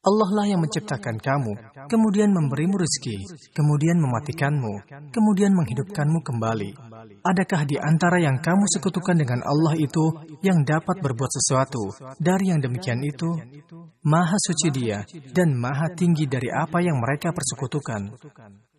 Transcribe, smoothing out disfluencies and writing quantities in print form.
Allah lah yang menciptakan kamu, kemudian memberimu rezeki, kemudian mematikanmu, kemudian menghidupkanmu kembali. Adakah di antara yang kamu sekutukan dengan Allah itu yang dapat berbuat sesuatu dari yang demikian itu? Maha suci Dia dan maha tinggi dari apa yang mereka persekutukan.